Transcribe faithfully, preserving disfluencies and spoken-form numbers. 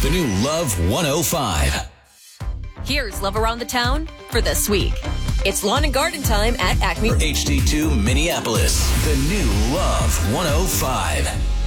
The new Love one oh five. Here's Love Around the Town for this week. It's lawn and garden time at Acme. H D two Minneapolis. The new Love one oh five.